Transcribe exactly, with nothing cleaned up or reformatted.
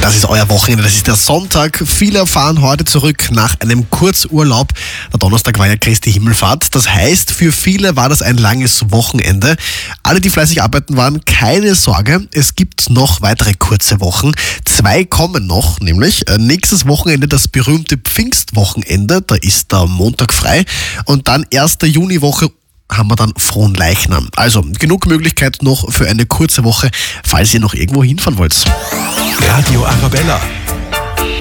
Das ist euer Wochenende, das ist der Sonntag. Viele fahren heute zurück nach einem Kurzurlaub. Der Donnerstag war ja Christi Himmelfahrt. Das heißt, für viele war das ein langes Wochenende. Alle, die fleißig arbeiten waren, keine Sorge. Es gibt noch weitere kurze Wochen. Zwei kommen noch, nämlich äh, nächstes Wochenende das berühmte Pfingstwochenende. Da ist der Montag frei. Und dann erste Juniwoche haben wir dann Fronleichnam. Also genug Möglichkeit noch für eine kurze Woche, falls ihr noch irgendwo hinfahren wollt. Radio Arabella,